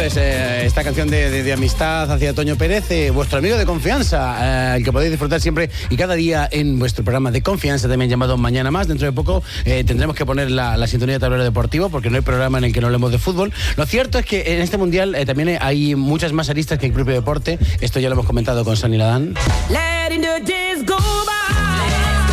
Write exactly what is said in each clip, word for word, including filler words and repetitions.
es eh, esta canción de, de, de amistad hacia Toño Pérez, eh, vuestro amigo de confianza, eh, el que podéis disfrutar siempre y cada día en vuestro programa de confianza, también llamado Mañana Más. Dentro de poco eh, tendremos que poner la, la sintonía de Tablero Deportivo, porque no hay programa en el que no hablemos de fútbol. Lo cierto es que en este mundial eh, también hay muchas más aristas que el propio deporte. Esto ya lo hemos comentado con Sani Ladán. Letting the days go by.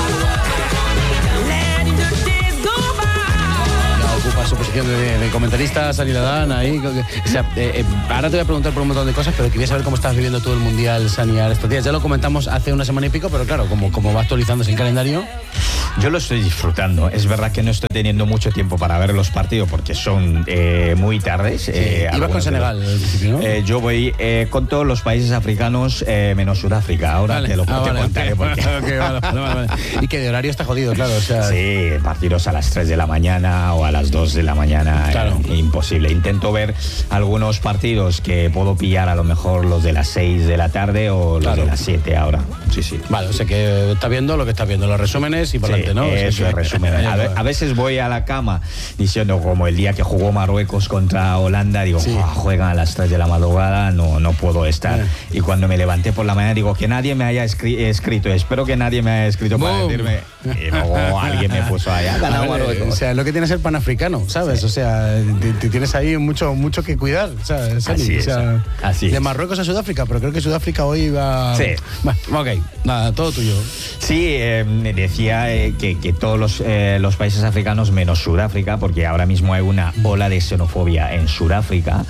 Ocupa su posición de, de comentarista, Sani Ladán, ahí. O sea, eh, eh, ahora te voy a preguntar por un montón de cosas, pero quería saber cómo estás viviendo todo el Mundial, Sani, estos días. Ya lo comentamos hace una semana y pico, pero claro, como, como va actualizándose el calendario. Yo lo estoy disfrutando. Es verdad que no estoy teniendo mucho tiempo para ver los partidos porque son eh, muy tardes. Sí. Eh, Ibas con Senegal, al principio, ¿no? Eh, yo voy eh, con todos los países africanos eh, menos Sudáfrica. Ahora vale. te lo ah, te vale, contaré okay. porque... okay, vale, vale, vale. Y que de horario está jodido, claro. O sea... Sí, partidos a las tres de la mañana o a las dos de la mañana. Claro. Eh, imposible. Intento ver algunos partidos que puedo pillar, a lo mejor los de las seis de la tarde o los claro. de las siete ahora. Sí, sí. Vale, o sea que estás viendo lo que estás viendo, los resúmenes y por Sí, delante, ¿no? Eso o sea, es que... resumen. A, ve, a veces voy a la cama diciendo, como el día que jugó Marruecos contra Holanda, digo, sí. oh, juegan a las tres de la madrugada, no, no puedo estar. Eh. Y cuando me levanté por la mañana, digo, que nadie me haya escri- escrito, espero que nadie me haya escrito para Boom. decirme. Y luego alguien me puso allá, ha ganado Marruecos. O sea, lo que tiene ser panafricano, ¿sabes? Sí. O sea, te, te tienes ahí mucho, mucho que cuidar, ¿sabes? Así o es, sea, así de es. Marruecos a Sudáfrica, pero creo que Sudáfrica hoy va... Sí. Bueno, ok, nada, todo tuyo. Sí, eh, decía eh, que, que todos los, eh, los países africanos menos Sudáfrica, porque ahora mismo hay una ola de xenofobia en Sudáfrica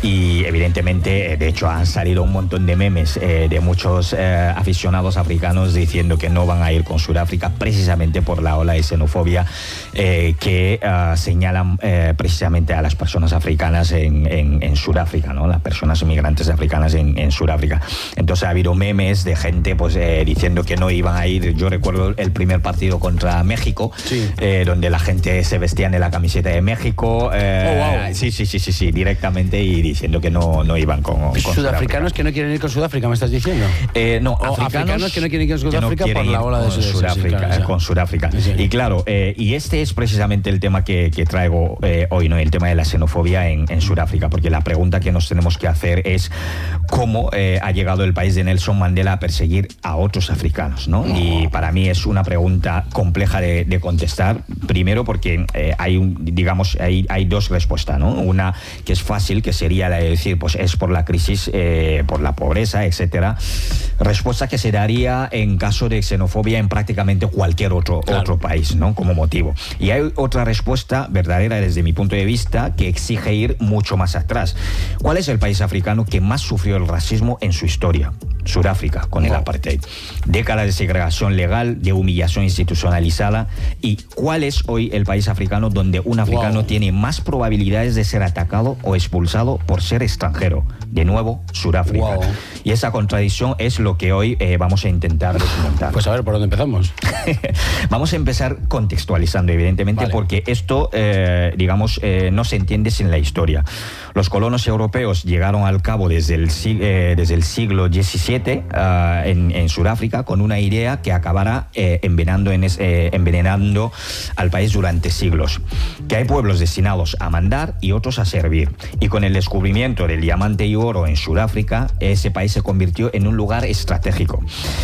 y evidentemente, eh, de hecho, han salido un montón de memes eh, de muchos eh, aficionados africanos diciendo que no van a ir con Sudáfrica precisamente por la ola de xenofobia eh, que uh, señalan eh, precisamente a las personas africanas en, en, en Sudáfrica, ¿no? Las personas inmigrantes africanas en, en Sudáfrica. Entonces ha habido memes de gente pues eh, diciendo que no iban a ir. Yo recuerdo el primer partido contra México, sí. eh, donde la gente se vestían de la camiseta de México. Eh, oh, wow. Sí, sí, sí, sí, sí, directamente y diciendo que no, no iban con, con Sudafricanos que no quieren ir con Sudáfrica, ¿me estás diciendo? Eh, no, o africanos, africanos que no quieren ir con Sudáfrica no por la ola de Sudáfrica, sí, claro, eh, con Sudáfrica. Sí, sí. Y claro, eh, y este es precisamente el tema que, que traigo eh, hoy, ¿no? El tema de la xenofobia en, en Sudáfrica, porque la pregunta que nos tenemos que hacer es cómo eh, ha llegado el país de Nelson Mandela a perseguir a otros africanos, ¿no? No. Y para mí es una pregunta compleja de, de contestar. Primero porque eh, hay, un, digamos, hay, hay dos respuestas, ¿no? Una que es fácil, que sería la de decir, pues es por la crisis, eh, por la pobreza, etcétera. Respuesta que se daría en caso de xenofobia en prácticamente cualquier otro, claro. otro país, ¿no? Como motivo. Y hay otra respuesta verdadera desde mi punto de vista que exige ir mucho más atrás. ¿Cuál es el país africano que más sufrió el racismo en su historia? Sudáfrica, con el apartheid. Décadas de segregación legal, de humillación institucionalizada. ¿Y cuál es hoy el país africano donde un africano wow. tiene más probabilidades de ser atacado o expulsado por ser extranjero? De nuevo, Sudáfrica. Wow. Y esa contradicción es lo que hoy eh, vamos a intentar documentar. Pues a ver, ¿por dónde empezamos? Vamos a empezar contextualizando, evidentemente, vale. porque esto, eh, digamos, eh, no se entiende sin la historia. Los colonos europeos llegaron al cabo desde el, eh, desde el siglo diecisiete uh, en, en Sudáfrica con una idea que acabará eh, envenenando, en es, eh, envenenando al país durante siglos. Que hay pueblos destinados a mandar y otros a servir. Y con el descubrimiento del diamante y oro en Sudáfrica, ese país se convirtió en un lugar estratégico.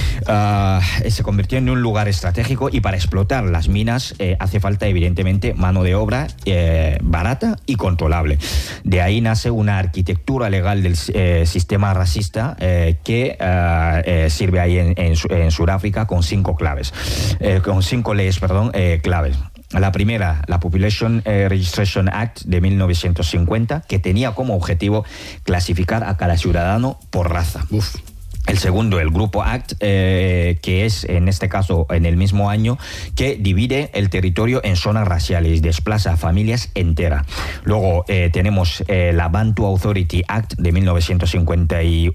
Uh, se convirtió en un lugar estratégico y para explotar las minas eh, hace falta, evidentemente, mano de obra eh, barata y controlable. De ahí nace una arquitectura legal del eh, sistema racista eh, que uh, eh, sirve ahí en, en, en Sudáfrica con cinco claves, eh, con cinco leyes, perdón, eh, claves. La primera, la Population Registration Act de mil novecientos cincuenta, que tenía como objetivo clasificar a cada ciudadano por raza. Uf. El segundo, el Grupo Act, eh, que es en este caso en el mismo año, que divide el territorio en zonas raciales y desplaza a familias enteras. Luego eh, tenemos eh, la Bantu Authority Act de mil novecientos cincuenta y uno,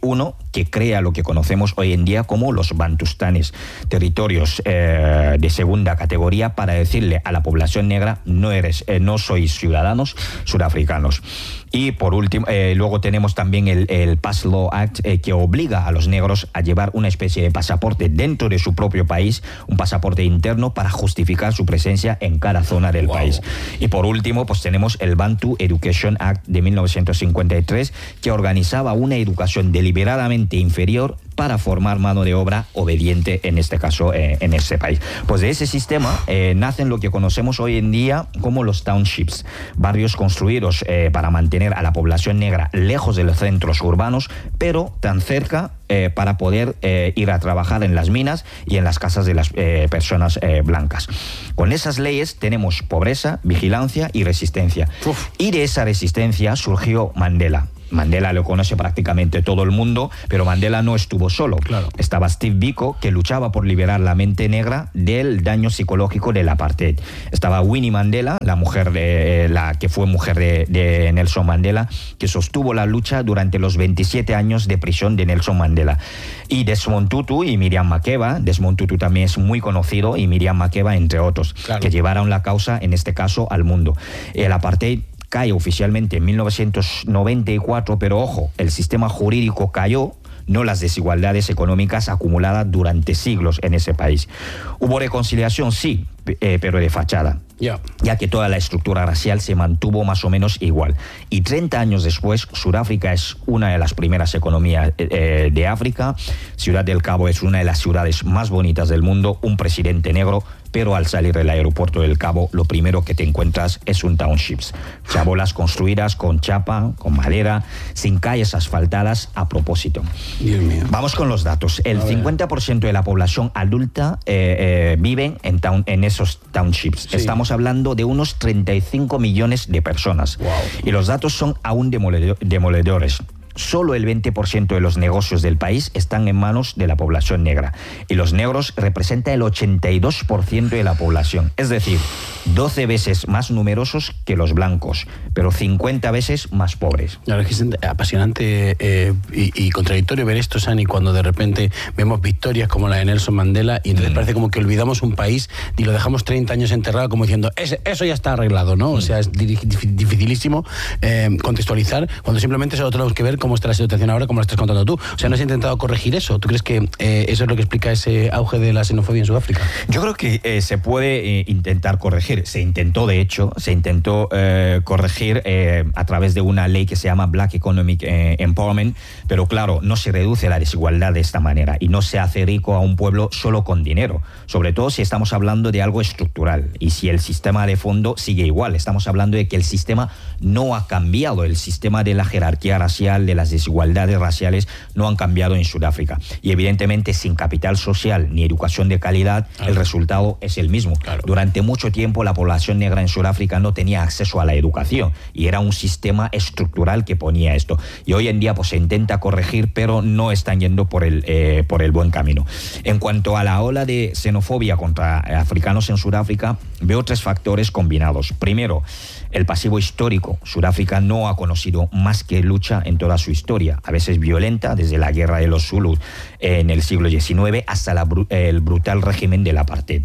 que crea lo que conocemos hoy en día como los bantustanes, territorios eh, de segunda categoría, para decirle a la población negra: no eres, eh, no sois ciudadanos sudafricanos. Y por último, eh, luego tenemos también el, el Pass Law Act, eh, que obliga a los negros a llevar una especie de pasaporte dentro de su propio país, un pasaporte interno, para justificar su presencia en cada zona del wow. país. Y por último, pues tenemos el Bantu Education Act de mil novecientos cincuenta y tres, que organizaba una educación deliberadamente inferior para formar mano de obra obediente, en este caso, eh, en ese país. Pues de ese sistema eh, nacen lo que conocemos hoy en día como los townships, barrios construidos eh, para mantener a la población negra lejos de los centros urbanos, pero tan cerca eh, para poder eh, ir a trabajar en las minas y en las casas de las eh, personas eh, blancas. Con esas leyes tenemos pobreza, vigilancia y resistencia. Uf. Y de esa resistencia surgió Mandela. Mandela lo conoce prácticamente todo el mundo, pero Mandela no estuvo solo. Claro. Estaba Steve Biko, que luchaba por liberar la mente negra del daño psicológico del apartheid. Estaba Winnie Mandela, la mujer de, la que fue mujer de, de Nelson Mandela, que sostuvo la lucha durante los veintisiete años de prisión de Nelson Mandela. Y Desmond Tutu y Miriam Makeba. Desmond Tutu también es muy conocido, y Miriam Makeba, entre otros, claro, que llevaron la causa, en este caso, al mundo. El apartheid cae oficialmente en mil novecientos noventa y cuatro, pero ojo, el sistema jurídico cayó, no las desigualdades económicas acumuladas durante siglos en ese país. Hubo reconciliación, sí, eh, pero de fachada. Yeah. Ya que toda la estructura racial se mantuvo más o menos igual. Y treinta años después, Sudáfrica es una de las primeras economías eh, de África. Ciudad del Cabo es una de las ciudades más bonitas del mundo, un presidente negro, pero al salir del aeropuerto del Cabo, lo primero que te encuentras es un townships. Chabolas construidas con chapa, con madera, sin calles asfaltadas a propósito. Dios mío. Vamos con los datos. El cincuenta por ciento de la población adulta eh, eh, viven en, town, en esos townships. Sí. Estamos hablando de unos treinta y cinco millones de personas. Wow. Y los datos son aún demoledores. Solo el veinte por ciento de los negocios del país están en manos de la población negra. Y los negros representan el ochenta y dos por ciento de la población. Es decir, doce veces más numerosos que los blancos, pero cincuenta veces más pobres. Claro, es que es apasionante eh, y, y contradictorio ver esto, Sani, cuando de repente vemos victorias como la de Nelson Mandela, y entonces mm. parece como que olvidamos un país y lo dejamos treinta años enterrado, como diciendo, eso ya está arreglado, ¿no? Mm. O sea, es dificilísimo eh, contextualizar, cuando simplemente solo tenemos que ver cómo está la situación ahora, como lo estás contando tú. O sea, ¿no has intentado corregir eso? ¿Tú crees que eh, eso es lo que explica ese auge de la xenofobia en Sudáfrica? Yo creo que eh, se puede eh, intentar corregir. Se intentó, de hecho, se intentó eh, corregir eh, a través de una ley que se llama Black Economic eh, Empowerment, pero claro, no se reduce la desigualdad de esta manera y no se hace rico a un pueblo solo con dinero, sobre todo si estamos hablando de algo estructural y si el sistema de fondo sigue igual. Estamos hablando de que el sistema no ha cambiado, el sistema de la jerarquía racial, de las desigualdades raciales no han cambiado en Sudáfrica. Y evidentemente sin capital social ni educación de calidad, claro, el resultado es el mismo. Claro. Durante mucho tiempo la población negra en Sudáfrica no tenía acceso a la educación y era un sistema estructural que ponía esto. Y hoy en día pues se intenta corregir, pero no están yendo por el, eh, por el buen camino. En cuanto a la ola de xenofobia contra africanos en Sudáfrica, veo tres factores combinados. Primero, el pasivo histórico. Sudáfrica no ha conocido más que lucha en toda su historia, a veces violenta, desde la guerra de los Zulus en el siglo diecinueve hasta la, el brutal régimen del apartheid.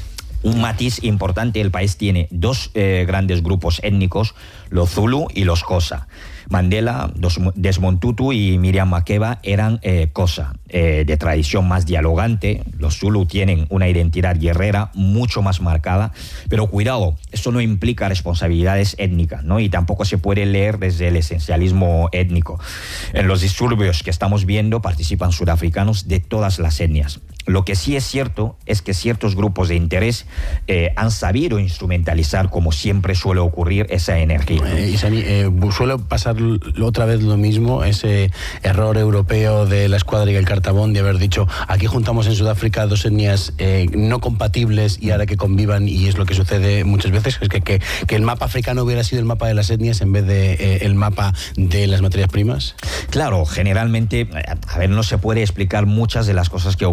Un matiz importante, el país tiene dos eh, grandes grupos étnicos, los Zulu y los Xhosa. Mandela, Desmond Tutu y Miriam Makeba eran eh, Xhosa, eh, de tradición más dialogante. Los Zulu tienen una identidad guerrera mucho más marcada, pero cuidado, esto no implica responsabilidades étnicas, ¿no? Y tampoco se puede leer desde el esencialismo étnico. En los disturbios que estamos viendo participan sudafricanos de todas las etnias. Lo que sí es cierto es que ciertos grupos de interés eh, han sabido instrumentalizar, como siempre suele ocurrir, esa energía. Eh, Isani, eh, suele pasar otra vez lo mismo, ese error europeo de la Escuadra y el Cartabón de haber dicho, aquí juntamos en Sudáfrica dos etnias eh, no compatibles y ahora que convivan, y es lo que sucede muchas veces, es que, que, que el mapa africano hubiera sido el mapa de las etnias en vez de eh, el mapa de las materias primas. Claro, generalmente, a ver, no se puede explicar muchas de las cosas que ocurren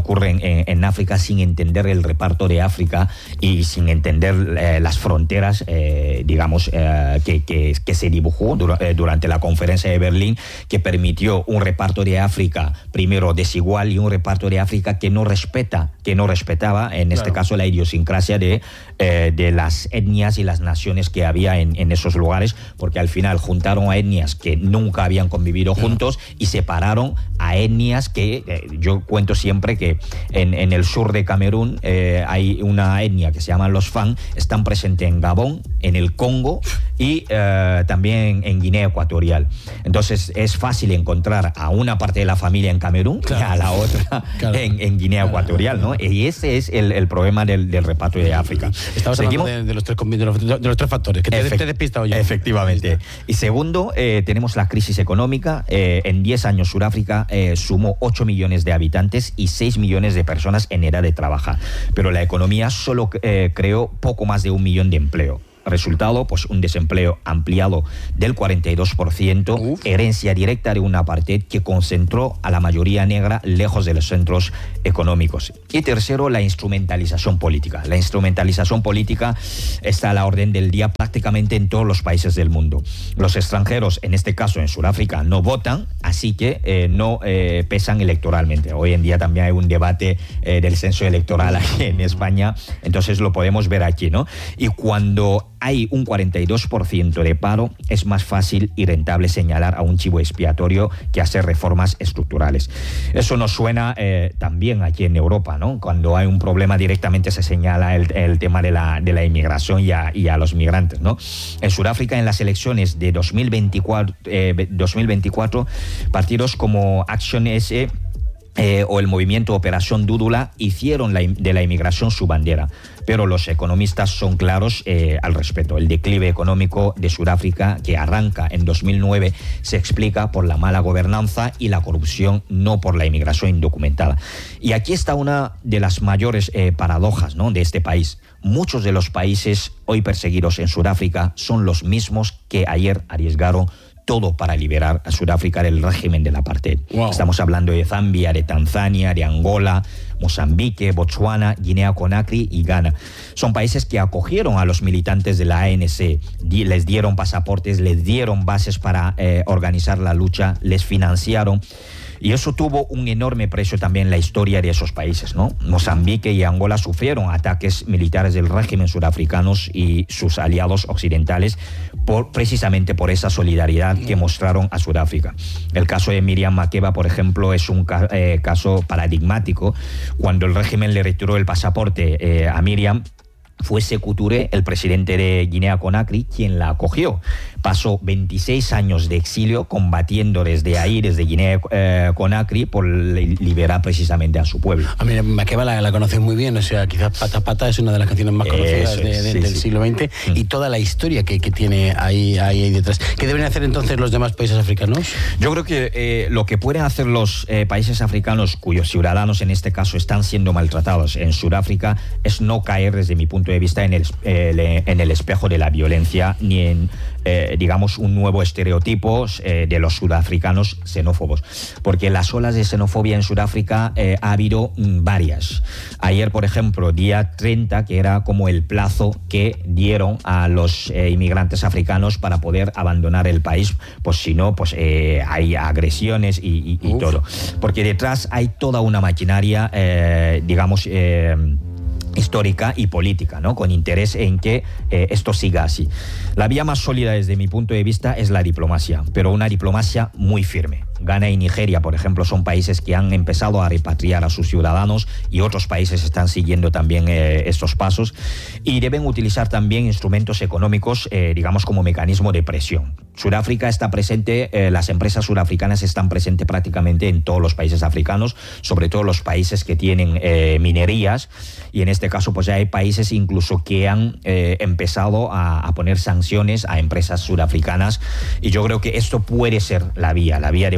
en, en África sin entender el reparto de África y sin entender eh, las fronteras, eh, digamos, eh, que, que, que se dibujó dura, eh, durante la conferencia de Berlín, que permitió un reparto de África, primero desigual, y un reparto de África que no respeta, que no respetaba, en este claro. caso, la idiosincrasia de, eh, de las etnias y las naciones que había en, en esos lugares, porque al final juntaron a etnias que nunca habían convivido claro. juntos y separaron a etnias que, eh, yo cuento siempre que en, en el sur de Camerún eh, hay una etnia que se llama los Fang, están presentes en Gabón, en el Congo y eh, también en Guinea Ecuatorial. Entonces es fácil encontrar a una parte de la familia en Camerún claro. y a la otra claro. en, en Guinea Ecuatorial, ¿no? Y ese es el, el problema del, del reparto de África. Estamos hablando de, de, los tres, de, los, de los tres factores, que te, Efect- te he despistado yo. Efectivamente. Y segundo, eh, tenemos la crisis económica. Eh, en diez años Sudáfrica eh, sumó ocho millones de habitantes y seis millones de personas en edad de trabajar. Pero la economía solo eh, creó poco más de un millón de empleo. Resultado, pues un desempleo ampliado del cuarenta y dos por ciento, Uf. herencia directa de un apartheid que concentró a la mayoría negra lejos de los centros económicos. Y tercero, la instrumentalización política. La instrumentalización política está a la orden del día prácticamente en todos los países del mundo. Los extranjeros, en este caso en Sudáfrica, no votan, así que eh, no eh, pesan electoralmente. Hoy en día también hay un debate eh, del censo electoral aquí en España, entonces lo podemos ver aquí, ¿no? Y cuando hay un cuarenta y dos por ciento de paro, es más fácil y rentable señalar a un chivo expiatorio que hacer reformas estructurales. Eso nos suena eh, también aquí en Europa, ¿no? Cuando hay un problema directamente se señala el, el tema de la, de la inmigración y a, y a los migrantes, ¿no? En Sudáfrica, en las elecciones de dos mil veinticuatro, eh, dos mil veinticuatro partidos como Action S E Eh, o el movimiento Operación Dúdula hicieron la, de la inmigración su bandera, pero los economistas son claros eh, al respecto. El declive económico de Sudáfrica, que arranca en dos mil nueve, se explica por la mala gobernanza y la corrupción, no por la inmigración indocumentada. Y aquí está una de las mayores eh, paradojas, ¿no?, de este país. Muchos de los países hoy perseguidos en Sudáfrica son los mismos que ayer arriesgaron todo para liberar a Sudáfrica del régimen del apartheid. Wow. Estamos hablando de Zambia, de Tanzania, de Angola, Mozambique, Botswana, Guinea Conakry y Ghana. Son países que acogieron a los militantes de la A N C, les dieron pasaportes, les dieron bases para eh, organizar la lucha, les financiaron. Y eso tuvo un enorme precio también en la historia de esos países, ¿no? Mozambique y Angola sufrieron ataques militares del régimen sudafricanos y sus aliados occidentales por, precisamente por esa solidaridad que mostraron a Sudáfrica. El caso de Miriam Makeba, por ejemplo, es un ca- eh, caso paradigmático. Cuando el régimen le retiró el pasaporte eh, a Miriam, fue Sékou Touré, el presidente de Guinea Conakry, quien la acogió. Pasó veintiséis años de exilio combatiendo desde ahí, desde Guinea eh, Conakry, por liberar precisamente a su pueblo. A mí Makeba la, la conoces muy bien, o sea, quizás Pata Pata es una de las canciones más conocidas Eso de, es, de, sí, del sí. siglo veinte mm. y toda la historia que, que tiene ahí, ahí, ahí detrás. ¿Qué deben hacer entonces los demás países africanos? Yo creo que eh, lo que pueden hacer los eh, países africanos cuyos ciudadanos en este caso están siendo maltratados en Sudáfrica es no caer, desde mi punto de vista, en el, eh, en el espejo de la violencia ni en, eh, digamos, un nuevo estereotipo eh, de los sudafricanos xenófobos. Porque las olas de xenofobia en Sudáfrica eh, ha habido mm, varias. Ayer, por ejemplo, día treinta, que era como el plazo que dieron a los eh, inmigrantes africanos para poder abandonar el país, pues si no, pues eh, hay agresiones y, y, y todo. Porque detrás hay toda una maquinaria, eh, digamos, eh, histórica y política, ¿no?, con interés en que eh, esto siga así. La vía más sólida desde mi punto de vista es la diplomacia, pero una diplomacia muy firme. Ghana y Nigeria, por ejemplo, son países que han empezado a repatriar a sus ciudadanos y otros países están siguiendo también eh, estos pasos y deben utilizar también instrumentos económicos, eh, digamos, como mecanismo de presión. Sudáfrica está presente, eh, las empresas surafricanas están presentes prácticamente en todos los países africanos, sobre todo los países que tienen eh, minerías, y en este caso pues hay países incluso que han eh, empezado a, a poner sanciones a empresas surafricanas, y yo creo que esto puede ser la vía, la vía de una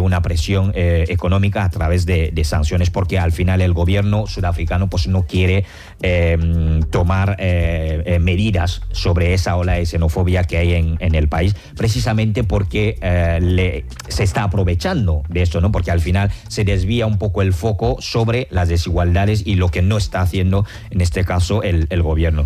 una presión eh, económica a través de, de sanciones, porque al final el gobierno sudafricano pues no quiere eh, tomar eh, eh, medidas sobre esa ola de xenofobia que hay en, en el país, precisamente porque eh, le, se está aprovechando de esto, ¿no? Porque al final se desvía un poco el foco sobre las desigualdades y lo que no está haciendo en este caso el, el gobierno.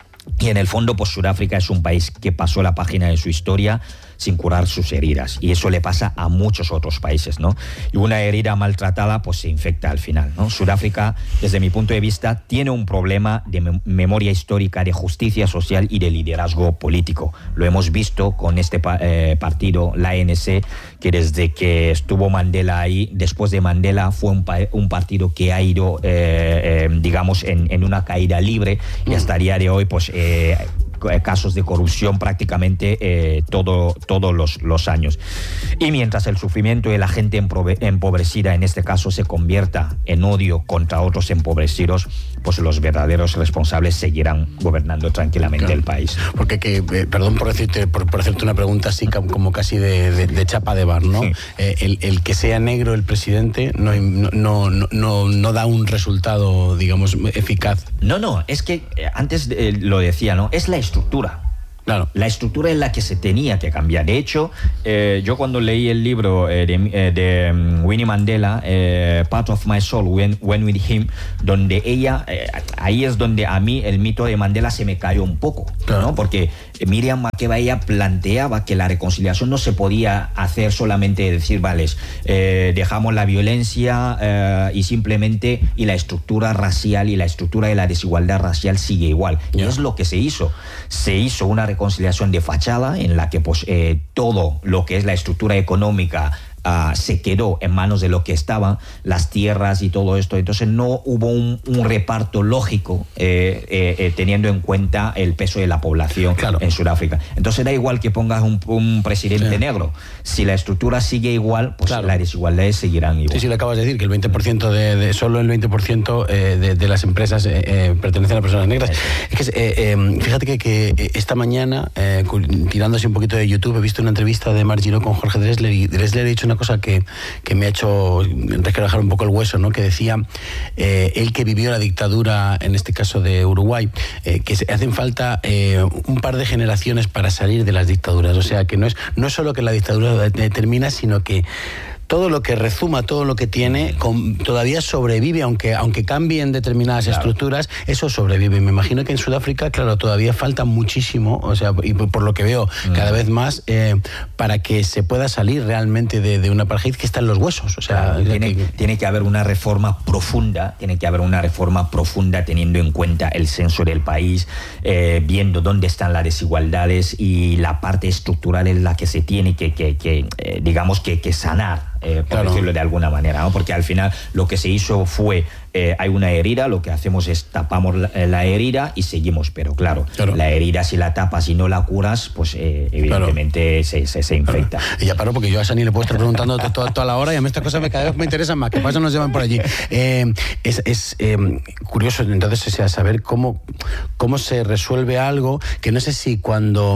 Y en el fondo, pues Sudáfrica es un país que pasó la página de su historia sin curar sus heridas, y eso le pasa a muchos otros países, ¿no? Y una herida maltratada pues se infecta al final, ¿no? Sudáfrica, desde mi punto de vista, tiene un problema de mem- memoria histórica, de justicia social y de liderazgo político. Lo hemos visto con este pa- eh, partido, la A N C, que desde que estuvo Mandela ahí, después de Mandela, fue un, pa- un partido que ha ido, eh, eh, digamos, en, en una caída libre, y hasta el día de hoy, pues... Eh, casos de corrupción prácticamente eh, todo, todos los, los años. Y mientras el sufrimiento de la gente empobre- empobrecida, en este caso, se convierta en odio contra otros empobrecidos, pues los verdaderos responsables seguirán gobernando tranquilamente claro. el país. Porque, que, eh, perdón por, decirte, por, por hacerte una pregunta así como casi de, de, de chapa de bar, ¿no? Sí. Eh, el, el que sea negro el presidente no, no, no, no, no da un resultado, digamos, eficaz. No, no, es que eh, antes eh, lo decía, ¿no? Es la estructura. Claro. La estructura es la que se tenía que cambiar. De hecho, eh, yo cuando leí el libro eh, de, eh, de um, Winnie Mandela, eh, Part of My Soul, When, When With Him, donde ella, eh, ahí es donde a mí el mito de Mandela se me cayó un poco, claro. ¿no? Porque Miriam Makeba, ella planteaba que la reconciliación no se podía hacer solamente decir, vale, eh, dejamos la violencia eh, y simplemente, y la estructura racial y la estructura de la desigualdad racial sigue igual. Yeah. Y es lo que se hizo. Se hizo una reconciliación de fachada en la que pues eh, todo lo que es la estructura económica Uh, se quedó en manos de lo que estaban, las tierras y todo esto. Entonces no hubo un, un reparto lógico eh, eh, eh, teniendo en cuenta el peso de la población claro. en Sudáfrica. Entonces da igual que pongas un, un presidente sí. negro. Si la estructura sigue igual, pues claro. las desigualdades seguirán igual. Sí, sí, le acabas de decir que el veinte por ciento de, de solo el veinte por ciento eh, de, de las empresas eh, eh, pertenecen a personas negras. Es que eh, eh, fíjate que, que esta mañana, eh, tirándose un poquito de YouTube, he visto una entrevista de Marc Giró con Jorge Drexler, y Drexler ha dicho una cosa que, que me ha hecho resquebrajar un poco el hueso, ¿no? Que decía eh, él, que vivió la dictadura, en este caso de Uruguay, eh, que hacen falta eh, un par de generaciones para salir de las dictaduras. O sea, que no es, no es solo que la dictadura termina, sino que todo lo que rezuma, todo lo que tiene, con, todavía sobrevive, aunque, aunque cambien determinadas claro. estructuras, eso sobrevive. Me imagino que en Sudáfrica, claro, todavía falta muchísimo, o sea, y por, por lo que veo, mm. cada vez más, eh, para que se pueda salir realmente de, de una apartheid que está en los huesos. O sea, claro, tiene, que, tiene que haber una reforma profunda, tiene que haber una reforma profunda teniendo en cuenta el censo del país, eh, viendo dónde están las desigualdades, y la parte estructural es la que se tiene que, que, que eh, digamos, que, que sanar. Eh, por claro. decirlo de alguna manera, ¿no? Porque al final lo que se hizo fue, eh, hay una herida, lo que hacemos es tapamos la, la herida y seguimos, pero claro, claro, la herida, si la tapas y no la curas, pues eh, evidentemente claro. se, se, se infecta. Claro. Y ya paro, porque yo a Sani le puedo estar preguntando toda, toda la hora, y a mí estas cosas me, cada vez me interesan más, que pasa nos llevan por allí. Eh, es es eh, curioso entonces, o sea, saber cómo, cómo se resuelve algo que no sé si cuando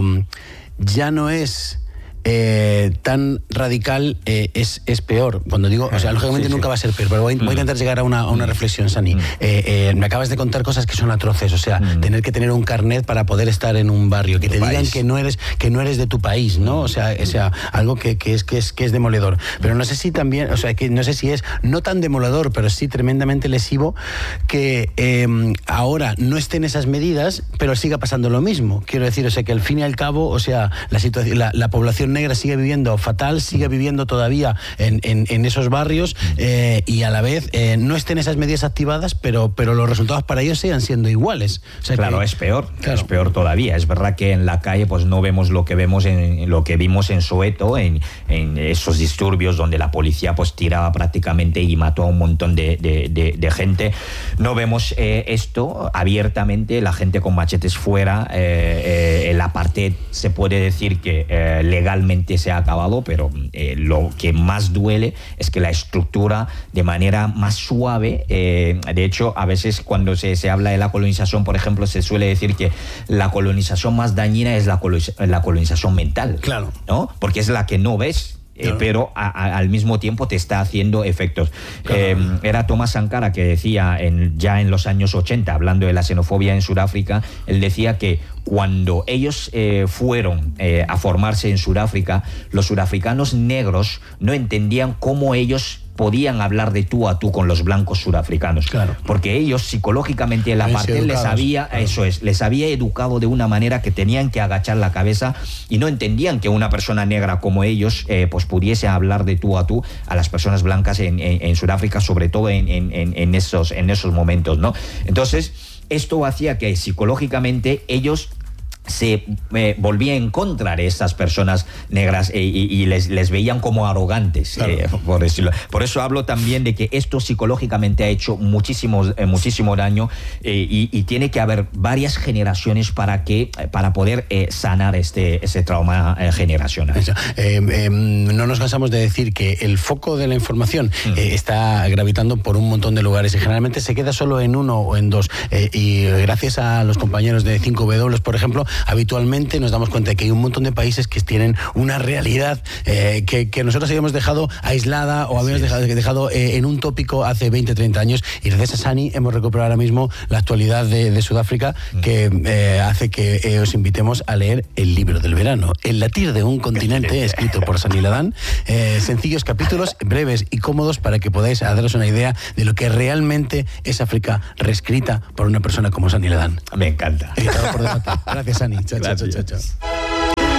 ya no es Eh, tan radical eh, es, es peor. Cuando digo, o sea, lógicamente sí, sí. nunca va a ser peor, pero voy, voy a intentar llegar a una, a una reflexión, Sani. Mm. Eh, eh, me acabas de contar cosas que son atroces, o sea, mm. tener que tener un carnet para poder estar en un barrio, que te digan país. que no eres que no eres de tu país, ¿no? O sea, o sea algo que, que, es, que, es, que es demoledor. Pero no sé si también, o sea, que no sé si es no tan demoledor, pero sí tremendamente lesivo que eh, ahora no estén esas medidas, pero siga pasando lo mismo. Quiero decir, o sea, que al fin y al cabo, o sea, la situación, la, la población negra sigue viviendo fatal, sigue viviendo todavía en, en, en esos barrios, eh, y a la vez eh, no estén esas medidas activadas, pero, pero los resultados para ellos sigan siendo iguales. O sea, claro, que, es peor, claro. es peor todavía. Es verdad que en la calle pues no vemos lo que vemos en lo que vimos en Soweto, en, en esos disturbios donde la policía pues tiraba prácticamente y mató a un montón de, de, de, de gente. No vemos eh, esto abiertamente, la gente con machetes fuera. Eh, eh, el apartheid se puede decir que eh, legalmente se ha acabado, pero eh, lo que más duele es que la estructura, de manera más suave, eh, de hecho, a veces cuando se, se habla de la colonización, por ejemplo, se suele decir que la colonización más dañina es la, coloniz- la colonización mental, claro, ¿no? Porque es la que no ves. Eh, pero a, a, al mismo tiempo te está haciendo efectos. Claro. Eh, era Thomas Sankara que decía en, ya en los años ochenta, hablando de la xenofobia en Sudáfrica, él decía que cuando ellos eh, fueron eh, a formarse en Sudáfrica, los sudafricanos negros no entendían cómo ellos podían hablar de tú a tú con los blancos surafricanos, claro. porque ellos psicológicamente la parte les había, claro. eso es, les había educado de una manera que tenían que agachar la cabeza y no entendían que una persona negra como ellos eh, pues pudiese hablar de tú a tú a las personas blancas en, en, en Sudáfrica, sobre todo en, en, en, esos, en esos momentos, ¿no? Entonces, esto hacía que psicológicamente ellos se eh, volvía en contra de estas personas negras eh, y, y les, les veían como arrogantes, claro. eh, por decirlo. Por eso hablo también de que esto psicológicamente ha hecho muchísimo, eh, muchísimo daño eh, y, y tiene que haber varias generaciones para que para poder eh, sanar este ese trauma eh, generacional. Eh, eh, no nos cansamos de decir que el foco de la información mm. eh, está gravitando por un montón de lugares y generalmente se queda solo en uno o en dos. Eh, y gracias a los compañeros de cinco W, por ejemplo, habitualmente nos damos cuenta de que hay un montón de países que tienen una realidad eh, que, que nosotros habíamos dejado aislada o habíamos sí. dejado, dejado eh, en un tópico hace veinte, treinta años, y gracias a Sani hemos recuperado ahora mismo la actualidad de, de Sudáfrica, mm. que eh, hace que eh, os invitemos a leer el libro del verano, El latir de un continente, escrito por Sani Ladán. Eh, sencillos capítulos, breves y cómodos para que podáis daros una idea de lo que realmente es África, reescrita por una persona como Sani Ladán. Me encanta. Editado por Debate. Gracias, Sani. Chao, chao, chao, chao.